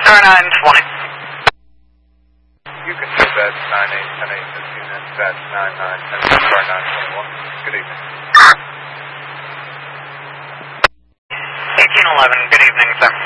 Star 920. You can go badge 9810 this unit, badge 9910, Star 921. Good evening. 1811, good evening, sir.